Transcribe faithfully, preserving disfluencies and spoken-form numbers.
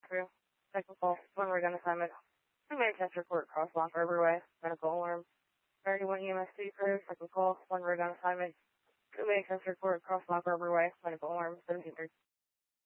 crew. Second call, one rig on assignment. Two man test report, crosswalk Riverway, medical alarm. thirty-one E M S C crew, second call, one rig on assignment. Two man test report, crosswalk Riverway, medical alarm, seventeen thirty.